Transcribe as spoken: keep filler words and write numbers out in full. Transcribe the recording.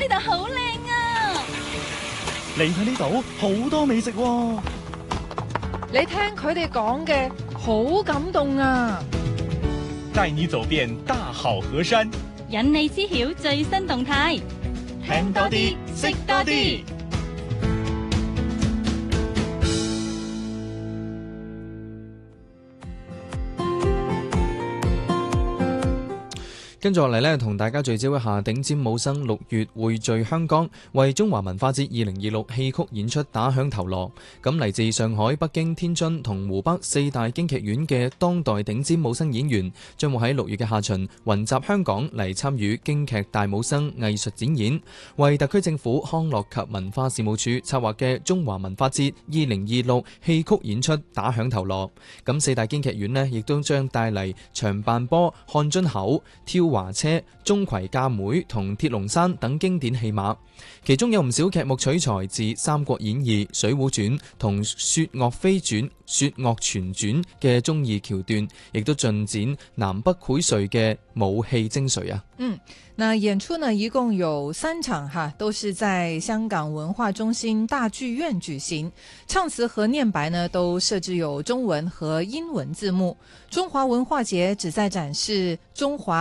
呢度好靚啊！ 嚟睇呢度好多美食喎。 你聽佢哋講嘅好感動啊！ 帶你走遍大好河山， 引你知曉最新動態， 聽多啲，識多啲。 跟住落嚟呢，同大家聚焦一下頂尖武生六月匯聚香港，為中華文化節二零二六戲曲演出打響頭鑼。咁嚟自上海、北京、天津同湖北四大京劇院嘅當代頂尖武生演員，將會喺六月嘅下旬雲集香港嚟參與京劇大武生藝術展演，為特區政府康樂及文化事務處策劃嘅中華文化節二零二六戲曲演出打響頭鑼。咁四大京劇院呢，亦都將帶嚟長扮坡、看津口、跳華車、鍾馗嫁妹同鐵籠山等經典戲碼，其中有唔少劇目取材自《三國演義》、《水滸傳》同《雪岳飛傳》、《雪岳傳傳》嘅忠義橋段，亦都盡展南北薈萃嘅武戲精髓啊！ 嗯，那演出呢一共有三場哈，都是在香港文化中心大劇院舉行。唱詞和念白呢都設置有中文和英文字幕。中華文化節旨在展示中華